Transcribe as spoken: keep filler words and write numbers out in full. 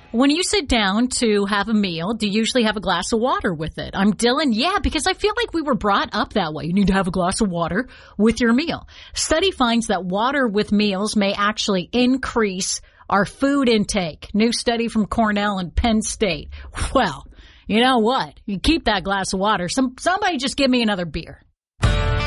When you sit down to have a meal, do you usually have a glass of water with it? I'm Dylan. Yeah, because I feel like we were brought up that way. You need to have a glass of water with your meal. Study finds that water with meals may actually increase our food intake. New study from Cornell and Penn State. Well, you know what? You keep that glass of water. Some, somebody just give me another beer.